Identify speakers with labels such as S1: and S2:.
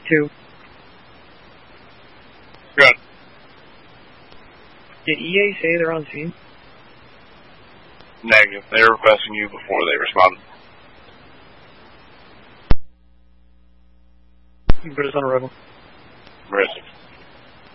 S1: 2.
S2: Good.
S1: Did EA say they're on scene?
S2: Negative. They were requesting you before they responded.
S1: You can put us on a rebel.
S2: Risk.